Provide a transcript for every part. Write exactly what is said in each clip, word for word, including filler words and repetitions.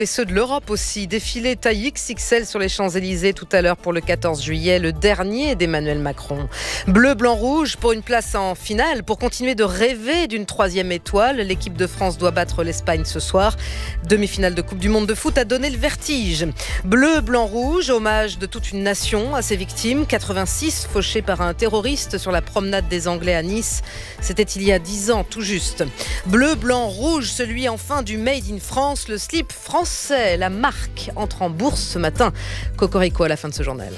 Et ceux de l'Europe aussi. Défilé taille X X L sur les Champs-Élysées tout à l'heure pour le quatorze juillet, le dernier d'Emmanuel Macron. Bleu, blanc, rouge pour une place en finale. Pour continuer de rêver d'une troisième étoile, l'équipe de France doit battre l'Espagne ce soir. Demi-finale de Coupe du Monde de foot a donné le vertige. Bleu, blanc, rouge, hommage de toute une nation à ses victimes. quatre-vingt-six fauchés par un terroriste sur la promenade des Anglais à Nice. C'était il y a dix ans tout juste. Bleu, blanc, rouge, celui enfin du Made in France, le slip français. La marque entre en bourse ce matin. Cocorico à la fin de ce journal.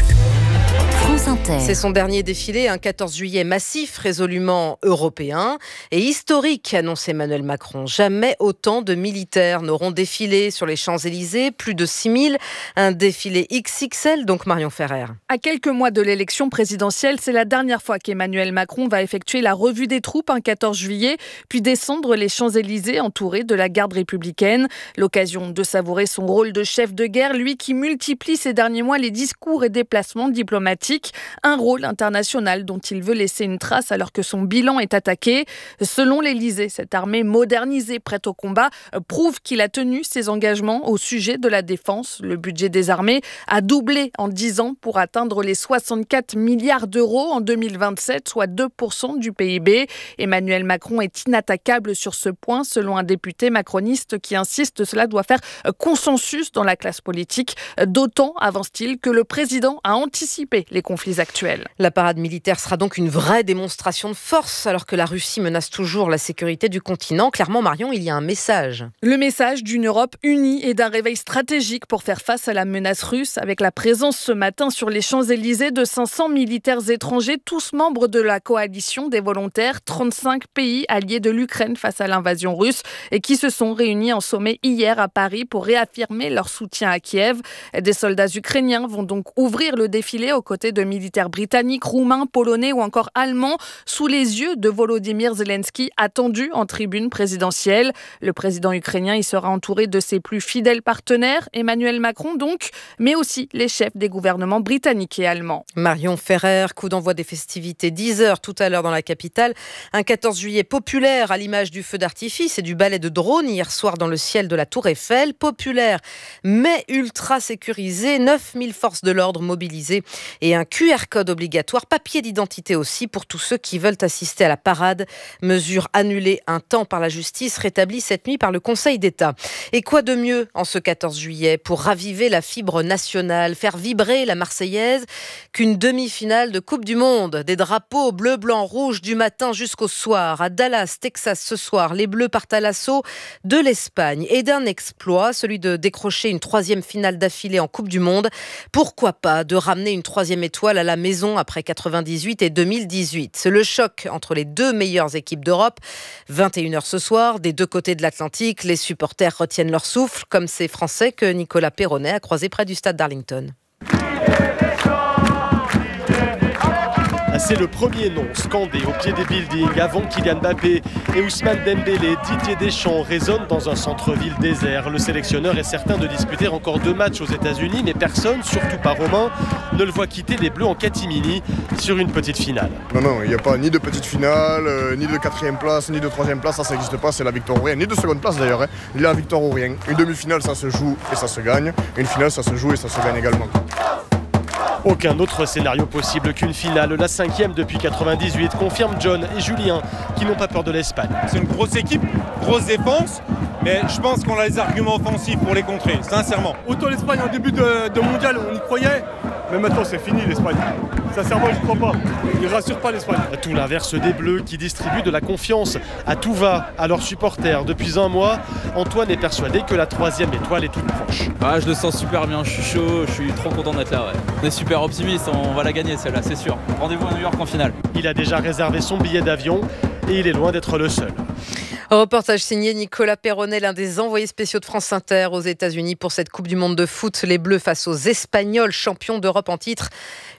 France Inter. C'est son dernier défilé, un quatorze juillet massif, résolument européen et historique, annonce Emmanuel Macron. Jamais autant de militaires n'auront défilé sur les Champs-Élysées, plus de six mille. Un défilé X X L, donc Marion Ferrer. À quelques mois de l'élection présidentielle, c'est la dernière fois qu'Emmanuel Macron va effectuer la revue des troupes un quatorze juillet, puis descendre les Champs-Élysées entouré de la garde républicaine. L'occasion de savourer son rôle de chef de guerre, lui qui multiplie ces derniers mois les discours et déplacements diplomatiques. Un rôle international dont il veut laisser une trace alors que son bilan est attaqué. Selon l'Élysée, cette armée modernisée, prête au combat, prouve qu'il a tenu ses engagements au sujet de la défense. Le budget des armées a doublé en dix ans pour atteindre les soixante-quatre milliards d'euros en deux mille vingt-sept, soit deux pour cent du P I B. Emmanuel Macron est inattaquable sur ce point, selon un député macroniste qui insiste, cela doit faire consensus dans la classe politique. D'autant, avance-t-il, que le président a anticipé les conflits actuels. La parade militaire sera donc une vraie démonstration de force alors que la Russie menace toujours la sécurité du continent. Clairement, Marion, il y a un message. Le message d'une Europe unie et d'un réveil stratégique pour faire face à la menace russe, avec la présence ce matin sur les Champs-Élysées de cinq cents militaires étrangers, tous membres de la coalition des volontaires, trente-cinq pays alliés de l'Ukraine face à l'invasion russe et qui se sont réunis en sommet hier à Paris pour réaffirmer leur soutien à Kiev. Des soldats ukrainiens vont donc ouvrir le défilé aux côtés de militaires britanniques, roumains, polonais ou encore allemands, sous les yeux de Volodymyr Zelensky, attendu en tribune présidentielle. Le président ukrainien y sera entouré de ses plus fidèles partenaires, Emmanuel Macron donc, mais aussi les chefs des gouvernements britanniques et allemands. Marion Ferrer, coup d'envoi des festivités, dix heures tout à l'heure dans la capitale. Un quatorze juillet populaire à l'image du feu d'artifice et du ballet de drone hier soir dans le ciel de la Tour Eiffel. Populaire, mais ultra sécurisé, neuf mille forces de l'ordre mobilisées et un Q R code obligatoire, papier d'identité aussi pour tous ceux qui veulent assister à la parade. Mesure annulée un temps par la justice, rétablie cette nuit par le Conseil d'État. Et quoi de mieux en ce quatorze juillet pour raviver la fibre nationale, faire vibrer la Marseillaise qu'une demi-finale de Coupe du Monde. Des drapeaux bleu, blanc, rouge du matin jusqu'au soir. À Dallas, Texas ce soir, les Bleus partent à l'assaut de l'Espagne et d'un exploit, celui de décrocher une troisième finale d'affilée en Coupe du Monde. Pourquoi pas de ramener une troisième étoile à la maison après quatre-vingt-dix-huit et deux mille dix-huit. C'est le choc entre les deux meilleures équipes d'Europe. vingt et une heures ce soir, des deux côtés de l'Atlantique, les supporters retiennent leur souffle, comme ces Français que Nicolas Perronnet a croisés près du stade d'Arlington. C'est le premier nom scandé au pied des buildings avant Kylian Mbappé et Ousmane Dembélé. Didier Deschamps résonne dans un centre-ville désert. Le sélectionneur est certain de disputer encore deux matchs aux États-Unis, mais personne, surtout pas Romain, ne le voit quitter les Bleus en catimini sur une petite finale. Non, non, il n'y a pas ni de petite finale, euh, ni de quatrième place, ni de troisième place, ça, ça n'existe pas, c'est la victoire ou rien, ni de seconde place d'ailleurs, hein. Il y a la victoire ou rien. Une demi-finale, ça se joue et ça se gagne. Une finale, ça se joue et ça se gagne également. Aucun autre scénario possible qu'une finale, la cinquième depuis quatre-vingt-dix-huit, confirme John et Julien qui n'ont pas peur de l'Espagne. C'est une grosse équipe, grosse défense, mais je pense qu'on a les arguments offensifs pour les contrer, sincèrement. Autant l'Espagne en début de, de mondial, on y croyait, mais maintenant c'est fini l'Espagne. Sincèrement, je ne crois pas. Ils ne rassurent pas l'Espagne. Tout l'inverse des Bleus qui distribuent de la confiance à tout va à leurs supporters. Depuis un mois, Antoine est persuadé que la troisième étoile est toute proche. Ah, je le sens super bien, je suis chaud, je suis trop content d'être là. Ouais. On est super optimiste, on va la gagner celle-là, c'est sûr. Rendez-vous à New York en finale. Il a déjà réservé son billet d'avion et il est loin d'être le seul. Reportage signé Nicolas Perronnet, l'un des envoyés spéciaux de France Inter aux États-Unis pour cette Coupe du Monde de foot. Les Bleus face aux Espagnols, champions d'Europe en titre.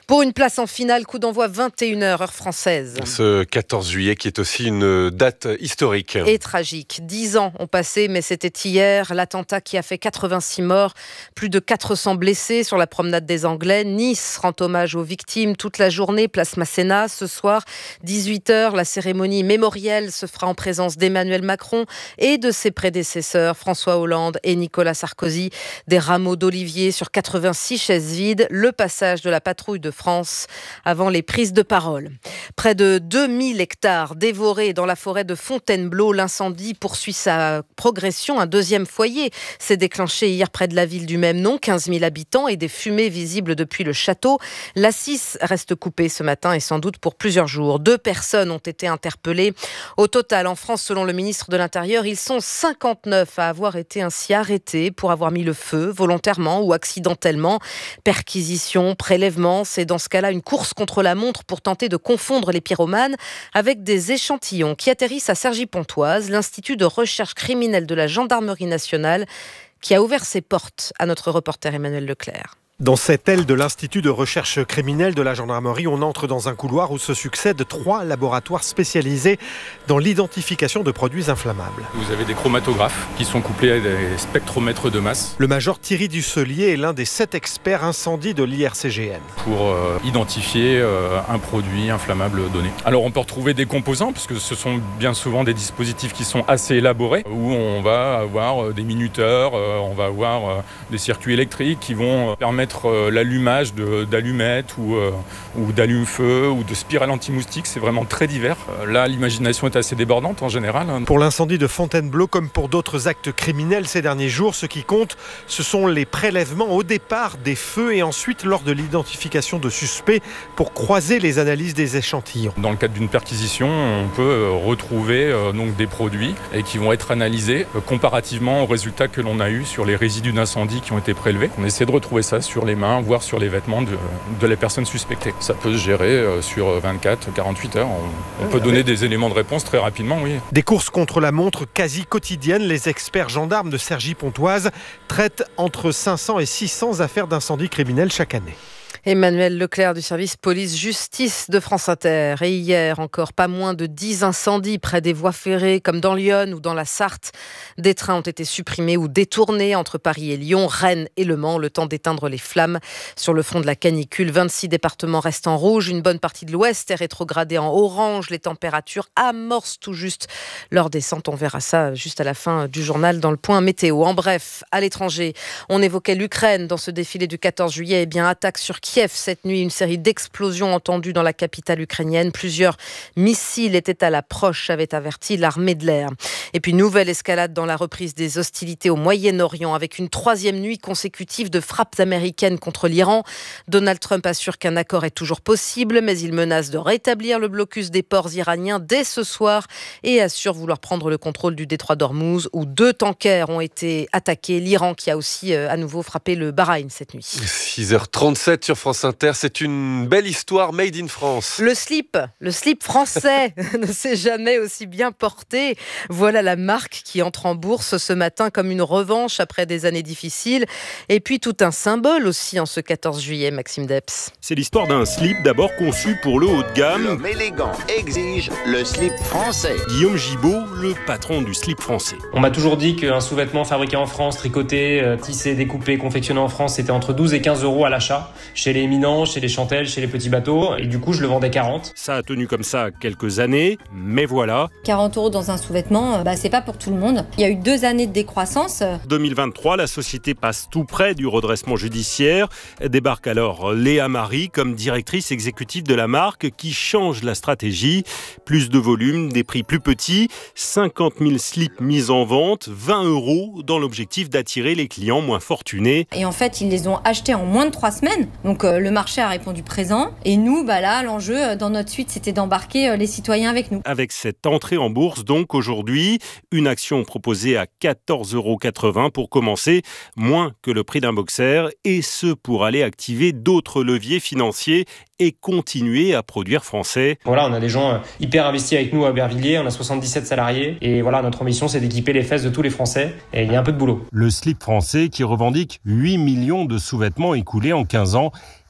Pour une place en finale, coup d'envoi vingt et une heures, heure française. Ce quatorze juillet qui est aussi une date historique. Et tragique. Dix ans ont passé, mais c'était hier. L'attentat qui a fait quatre-vingt-six morts, plus de quatre cents blessés sur la promenade des Anglais. Nice rend hommage aux victimes toute la journée, place Masséna. Ce soir, dix-huit heures, la cérémonie mémorielle se fera en présence d'Emmanuel Macron et de ses prédécesseurs, François Hollande et Nicolas Sarkozy. Des rameaux d'olivier sur quatre-vingt-six chaises vides. Le passage de la patrouille de France avant les prises de parole. Près de deux mille hectares dévorés dans la forêt de Fontainebleau. L'incendie poursuit sa progression. Un deuxième foyer s'est déclenché hier près de la ville du même nom. quinze mille habitants et des fumées visibles depuis le château. La six reste coupée ce matin et sans doute pour plusieurs jours. Deux personnes ont été interpellées. Au total, en France, selon le ministre de l'Intérieur, ils sont cinquante-neuf à avoir été ainsi arrêtés pour avoir mis le feu volontairement ou accidentellement. Perquisition, prélèvement, c'est dans ce cas-là une course contre la montre pour tenter de confondre les pyromanes avec des échantillons qui atterrissent à Cergy-Pontoise, l'Institut de recherche criminelle de la Gendarmerie nationale qui a ouvert ses portes à notre reporter Emmanuel Leclerc. Dans cette aile de l'Institut de recherche criminelle de la gendarmerie, on entre dans un couloir où se succèdent trois laboratoires spécialisés dans l'identification de produits inflammables. Vous avez des chromatographes qui sont couplés à des spectromètres de masse. Le major Thierry Dusselier est l'un des sept experts incendie de l'I R C G N. Pour euh, identifier euh, un produit inflammable donné. Alors on peut retrouver des composants, parce que ce sont bien souvent des dispositifs qui sont assez élaborés, où on va avoir des minuteurs, euh, on va avoir euh, des circuits électriques qui vont euh, permettre l'allumage de, d'allumettes ou, euh, ou d'allume-feu ou de spirales anti-moustiques, c'est vraiment très divers. Euh, là, l'imagination est assez débordante en général. Pour l'incendie de Fontainebleau, comme pour d'autres actes criminels ces derniers jours, ce qui compte, ce sont les prélèvements au départ des feux et ensuite lors de l'identification de suspects pour croiser les analyses des échantillons. Dans le cadre d'une perquisition, on peut retrouver euh, donc des produits et qui vont être analysés euh, comparativement aux résultats que l'on a eu sur les résidus d'incendie qui ont été prélevés. On essaie de retrouver ça sur les mains, voire sur les vêtements de, de les personnes suspectées. Ça peut se gérer euh, sur vingt-quatre à quarante-huit heures. On, on peut donner des éléments de réponse très rapidement, oui. Des courses contre la montre quasi quotidiennes. Les experts gendarmes de Cergy-Pontoise traitent entre cinq cents et six cents affaires d'incendie criminels chaque année. Emmanuel Leclerc du service police-justice de France Inter. Et hier encore, pas moins de dix incendies près des voies ferrées comme dans Lyon ou dans la Sarthe. Des trains ont été supprimés ou détournés entre Paris et Lyon, Rennes et Le Mans, le temps d'éteindre les flammes. Sur le front de la canicule, vingt-six départements restent en rouge. Une bonne partie de l'Ouest est rétrogradée en orange. Les températures amorcent tout juste leur descente. On verra ça juste à la fin du journal dans le point météo. En bref, à l'étranger, on évoquait l'Ukraine dans ce défilé du quatorze juillet. Eh bien, attaque sur Kiev. Cette nuit, une série d'explosions entendues dans la capitale ukrainienne. Plusieurs missiles étaient à l'approche, avait averti l'armée de l'air. Et puis, nouvelle escalade dans la reprise des hostilités au Moyen-Orient avec une troisième nuit consécutive de frappes américaines contre l'Iran. Donald Trump assure qu'un accord est toujours possible, mais il menace de rétablir le blocus des ports iraniens dès ce soir et assure vouloir prendre le contrôle du détroit d'Ormuz où deux tankers ont été attaqués. L'Iran qui a aussi euh, à nouveau frappé le Bahreïn cette nuit. six heures trente-sept sur France Inter, c'est une belle histoire made in France. Le slip, le slip français ne s'est jamais aussi bien porté. Voilà la marque qui entre en bourse ce matin comme une revanche après des années difficiles. Et puis tout un symbole aussi en ce quatorze juillet, Maxime Depps. C'est l'histoire d'un slip d'abord conçu pour le haut de gamme. L'homme élégant exige le slip français. Guillaume Gibaud, le patron du slip français. On m'a toujours dit qu'un sous-vêtement fabriqué en France, tricoté, tissé, découpé, confectionné en France, c'était entre douze et quinze euros à l'achat. Chez les éminents, chez les Chantelles, chez les petits bateaux. Et du coup, je le vendais quarante. Ça a tenu comme ça quelques années, mais voilà. quarante euros dans un sous-vêtement, bah, c'est pas pour tout le monde. Il y a eu deux années de décroissance. deux mille vingt-trois, la société passe tout près du redressement judiciaire. Débarque alors Léa Marie comme directrice exécutive de la marque qui change la stratégie. Plus de volume, des prix plus petits, cinquante mille slips mis en vente, vingt euros dans l'objectif d'attirer les clients moins fortunés. Et en fait, ils les ont achetés en moins de trois semaines. Donc euh, le marché a répondu présent. Et nous, bah là, l'enjeu dans notre suite, c'était d'embarquer euh, les citoyens avec nous. Avec cette entrée en bourse, donc aujourd'hui, une action proposée à quatorze euros quatre-vingts pour commencer, moins que le prix d'un boxer, et ce pour aller activer d'autres leviers financiers et continuer à produire français. Voilà, on a des gens hyper investis avec nous à Aubervilliers, on a soixante-dix-sept salariés et voilà, notre ambition c'est d'équiper les fesses de tous les Français et il y a un peu de boulot. Le slip français qui revendique huit millions de sous-vêtements écoulés en quinze ans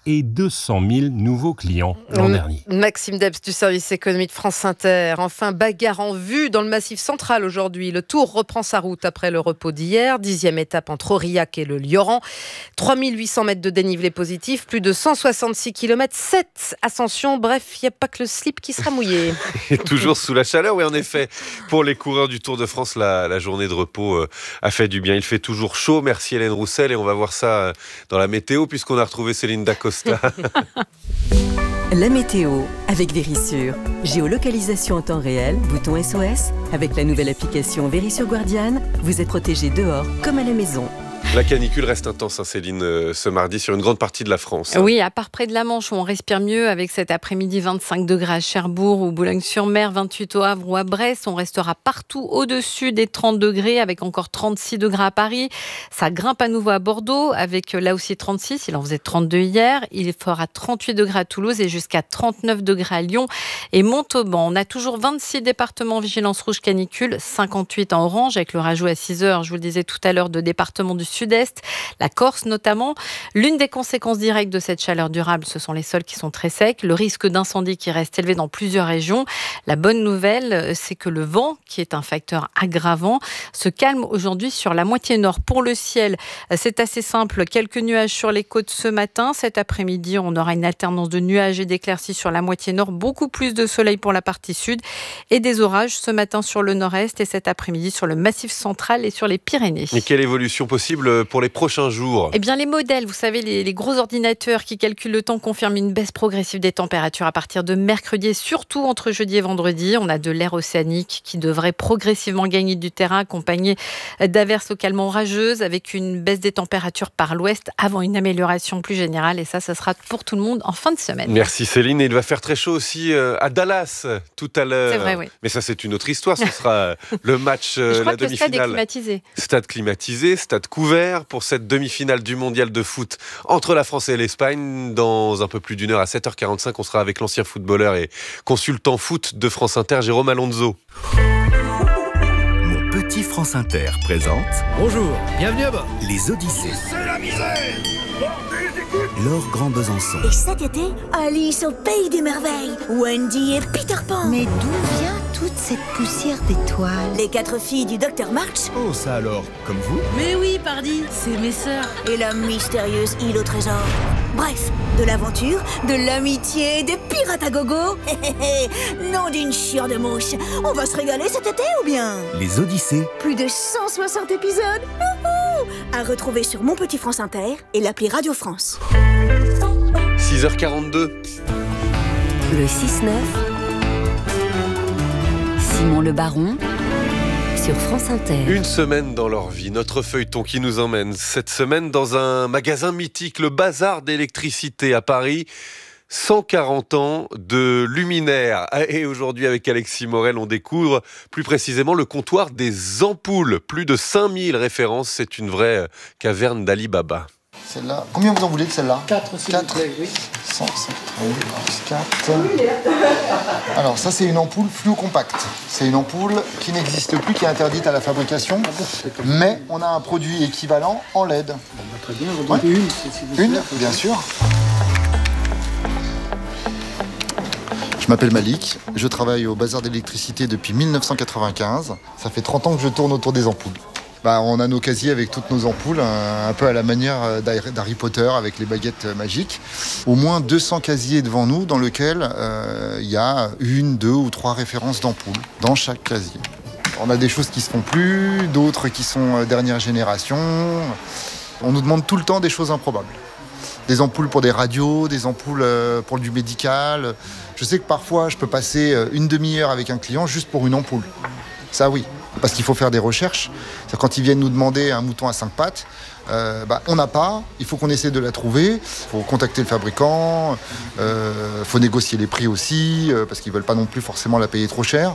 et deux cent mille nouveaux clients l'an dernier. Maxime Debs du service économie de France Inter. Enfin, bagarre en vue dans le Massif central aujourd'hui. Le Tour reprend sa route après le repos d'hier. Dixième étape entre Aurillac et le Lioran. trois mille huit cents mètres de dénivelé positif, plus de cent soixante-six kilomètres, sept ascensions. Bref, il n'y a pas que le slip qui sera mouillé. Et toujours sous la chaleur, oui, en effet. Pour les coureurs du Tour de France, la, la journée de repos euh, a fait du bien. Il fait toujours chaud. Merci Hélène Roussel. Et on va voir ça euh, dans la météo, puisqu'on a retrouvé Céline Dacosta. La météo avec Verisure. Géolocalisation en temps réel, bouton S O S. Avec la nouvelle application Verisure Guardian, vous êtes protégé dehors comme à la maison. La canicule reste intense, hein, Céline, euh, ce mardi sur une grande partie de la France. Hein. Oui, à part près de la Manche où on respire mieux avec cet après-midi vingt-cinq degrés à Cherbourg ou Boulogne-sur-Mer, vingt-huit au Havre ou à Brest. On restera partout au-dessus des trente degrés avec encore trente-six degrés à Paris. Ça grimpe à nouveau à Bordeaux avec là aussi trente-six. Il en faisait trente-deux hier. Il fera trente-huit degrés à Toulouse et jusqu'à trente-neuf degrés à Lyon et Montauban. On a toujours vingt-six départements vigilance rouge canicule, cinquante-huit en orange avec le rajout à six heures, je vous le disais tout à l'heure, de départements du Sud-Est, la Corse notamment. L'une des conséquences directes de cette chaleur durable, ce sont les sols qui sont très secs, le risque d'incendie qui reste élevé dans plusieurs régions. La bonne nouvelle, c'est que le vent, qui est un facteur aggravant, se calme aujourd'hui sur la moitié nord. Pour le ciel, c'est assez simple. Quelques nuages sur les côtes ce matin. Cet après-midi, on aura une alternance de nuages et d'éclaircies sur la moitié nord, beaucoup plus de soleil pour la partie sud et des orages ce matin sur le nord-est et cet après-midi sur le Massif central et sur les Pyrénées. Et quelle évolution possible pour les prochains jours ? Eh bien, les modèles, vous savez, les, les gros ordinateurs qui calculent le temps confirment une baisse progressive des températures à partir de mercredi et surtout entre jeudi et vendredi. On a de l'air océanique qui devrait progressivement gagner du terrain accompagné d'averses localement orageuses avec une baisse des températures par l'ouest avant une amélioration plus générale et ça, ça sera pour tout le monde en fin de semaine. Merci Céline. Et il va faire très chaud aussi à Dallas tout à l'heure. C'est vrai, oui. Mais ça, c'est une autre histoire. Ce sera le match, Je crois la que le demi-finale. stade est climatisé. Stade climatisé, stade couvert pour cette demi-finale du mondial de foot entre la France et l'Espagne. Dans un peu plus d'une heure, à sept heures quarante-cinq, on sera avec l'ancien footballeur et consultant foot de France Inter, Jérôme Alonso. Mon petit France Inter présente... Bonjour, bienvenue à bord. Les Odyssées. C'est la misère. Laure Grand Besançon. Et cet été, Alice au pays des merveilles. Wendy et Peter Pan. Mais d'où vient toute cette poussière d'étoiles? Les quatre filles du docteur March. Oh, ça alors, comme vous? Mais oui, pardi, c'est mes sœurs. Et la mystérieuse île au trésor. Bref, de l'aventure, de l'amitié, des pirates à gogo. Non d'une chiure de mouche. On va se régaler cet été ou bien? Les Odyssées. Plus de cent soixante épisodes. Wouhou, à retrouver sur Mon Petit France Inter et l'appli Radio France. six heures quarante-deux. Le six neuf. Simon Le Baron sur France Inter. Une semaine dans leur vie, notre feuilleton qui nous emmène cette semaine dans un magasin mythique, le Bazar d'électricité à Paris. cent quarante ans de luminaires. Et aujourd'hui, avec Alexis Morel, on découvre plus précisément le comptoir des ampoules. Plus de cinq mille références, c'est une vraie caverne d'Ali Baba. Celle-là, combien vous en voulez de celle-là? quatre, s'il vous plaît, oui. cent, cent, plus quatre. Alors ça, c'est une ampoule fluo-compacte. C'est une ampoule qui n'existe plus, qui est interdite à la fabrication. Mais on a un produit équivalent en L E D. Très bien, vous en une, si vous Une, bien sûr. Je m'appelle Malik, je travaille au Bazar d'électricité depuis mille neuf cent quatre-vingt-quinze. Ça fait trente ans que je tourne autour des ampoules. Bah, on a nos casiers avec toutes nos ampoules, un, un peu à la manière d'Harry Potter avec les baguettes magiques. Au moins deux cents casiers devant nous dans lesquels euh, il y a une, deux ou trois références d'ampoules dans chaque casier. On a des choses qui se font plus, d'autres qui sont dernière génération. On nous demande tout le temps des choses improbables. Des ampoules pour des radios, des ampoules pour du médical. Je sais que parfois, je peux passer une demi-heure avec un client juste pour une ampoule. Ça, oui. Parce qu'il faut faire des recherches. C'est-à-dire, quand ils viennent nous demander un mouton à cinq pattes, euh, bah, on n'a pas, il faut qu'on essaie de la trouver. Il faut contacter le fabricant, il euh, faut négocier les prix aussi, euh, parce qu'ils ne veulent pas non plus forcément la payer trop cher.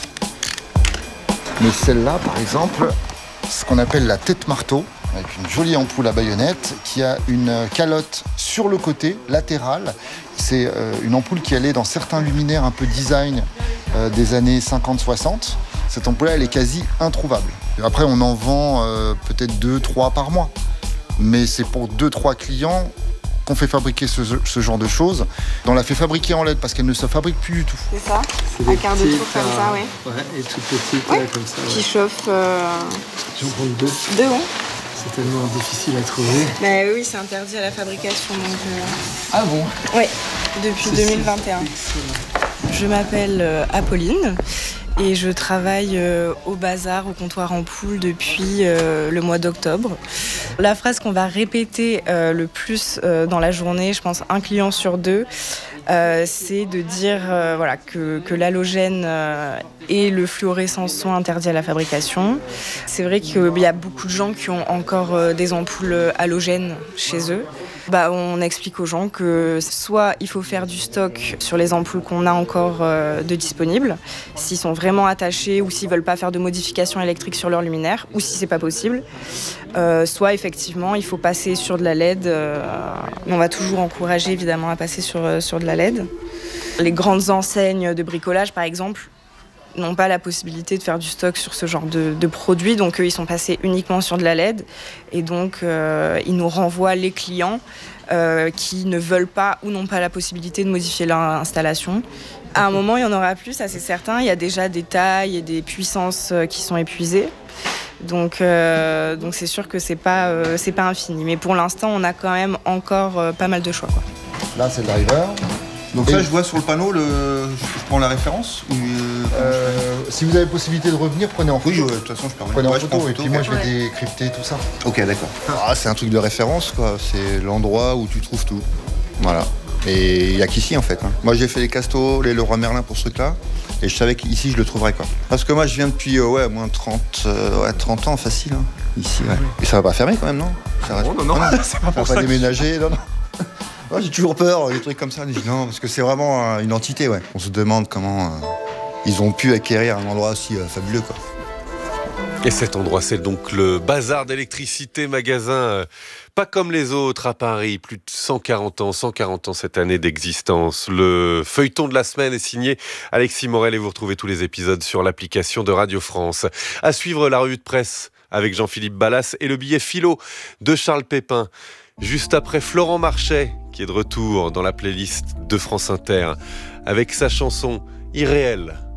Mais celle-là, par exemple, ce qu'on appelle la tête marteau, avec une jolie ampoule à baïonnette qui a une calotte sur le côté, latérale. C'est euh, une ampoule qui allait dans certains luminaires un peu design euh, des années cinquante soixante. Cette ampoule-là, elle est quasi introuvable. Et après, on en vend euh, peut-être deux, trois par mois. Mais c'est pour deux, trois clients qu'on fait fabriquer ce, ce genre de choses. On l'a fait fabriquer en L E D parce qu'elle ne se fabrique plus du tout. C'est ça. C'est Un des quart de petites, tour comme euh, ça, oui. Ouais, et toutes petites, Ouais. ouais, comme ça. Qui Ouais. chauffent. Euh... J'en prends deux. Deux, oui. C'est tellement difficile à trouver. Mais oui, c'est interdit à la fabrication. Donc, euh... Ah bon? Oui, depuis C'est- deux mille vingt et un. Excellent. Je m'appelle euh, Apolline et je travaille euh, au bazar, au comptoir Ampoule depuis euh, le mois d'octobre. La phrase qu'on va répéter euh, le plus euh, dans la journée, je pense un client sur deux, euh, c'est de dire euh, voilà, que, que l'halogène euh, et le fluorescent sont interdits à la fabrication. C'est vrai qu'il y a beaucoup de gens qui ont encore euh, des ampoules halogènes chez eux. Bah, on explique aux gens que soit il faut faire du stock sur les ampoules qu'on a encore euh, de disponibles, s'ils sont vraiment attachés ou s'ils veulent pas faire de modifications électriques sur leur luminaire, ou si c'est pas possible. Euh, soit effectivement il faut passer sur de la L E D. Euh, on va toujours encourager évidemment à passer sur, euh, sur de la L E D. Les grandes enseignes de bricolage par exemple n'ont pas la possibilité de faire du stock sur ce genre de, de produits, donc eux ils sont passés uniquement sur de la L E D et donc euh, ils nous renvoient les clients euh, qui ne veulent pas ou n'ont pas la possibilité de modifier leur installation. À un moment il y en aura plus, ça c'est certain, il y a déjà des tailles et des puissances qui sont épuisées. Donc, euh, donc c'est sûr que c'est pas, euh, c'est pas infini, mais pour l'instant on a quand même encore euh, pas mal de choix, quoi. Là c'est le driver. Donc Et là, je vois sur le panneau, le... je prends la référence ou euh, Euh, si vous avez possibilité de revenir, prenez en photo. Oui, ouais, de toute façon, je peux Prenez en ouais, je photo, prends en et photo, puis moi ouais. je vais Ouais. décrypter tout ça. Ok, d'accord. Ah, c'est un truc de référence, quoi. C'est l'endroit où tu trouves tout. Voilà. Et il n'y a qu'ici, en fait. Hein. Moi, j'ai fait les Castos, les Leroy Merlin pour ce truc-là. Et je savais qu'ici, je le trouverais, quoi. Parce que moi, je viens depuis, euh, ouais, moins de trente, euh, ouais, trente ans, facile. Hein. Ici, ouais. Et ça va pas fermer, quand même, non ça reste... non, non, Ah, c'est pas pour ça. ça va que- pas déménager, non, non. Ouais, j'ai toujours peur, des trucs comme ça. Je dis non, parce que c'est vraiment euh, une entité, ouais. On se demande comment euh, ils ont pu acquérir un endroit aussi euh, fabuleux, quoi. Et cet endroit, c'est donc le bazar d'électricité, magasin euh, pas comme les autres à Paris, plus de cent quarante ans, cent quarante ans cette année d'existence. Le feuilleton de la semaine est signé Alexis Morel et vous retrouvez tous les épisodes sur l'application de Radio France. À suivre la revue de presse avec Jean-Philippe Ballas et le billet philo de Charles Pépin. Juste après Florent Marchais, qui est de retour dans la playlist de France Inter, avec sa chanson Irréel.